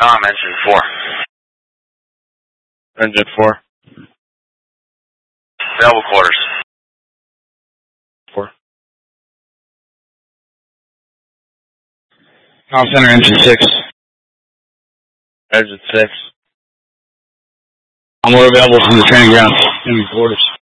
Com, engine 4. Engine 4. Available quarters. 4. Com Center, engine 6. Engine 6. I'm more available from the training ground. Enemy quarters.